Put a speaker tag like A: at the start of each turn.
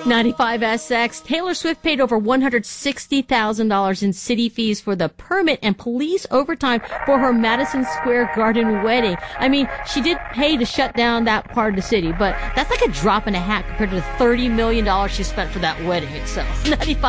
A: 95SX. Taylor Swift paid over $160,000 in city fees for the permit and police overtime for her Madison Square Garden wedding. I mean, she did pay to shut down that part of the city, but that's like a drop in a hat compared to the $30 million she spent for that wedding itself. 95